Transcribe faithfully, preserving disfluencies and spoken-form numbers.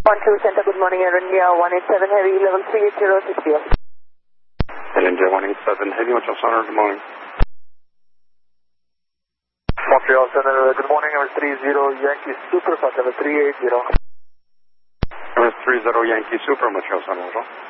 one two Center, good morning, Air India one eight seven Heavy, level three eight zero six zero. Air India one eight seven Heavy, what's your sonar, good morning. Montreal Center, good morning, level three zero Yankee Super, level three eight zero. Level three zero Yankee Super, Montreal Center, bonjour.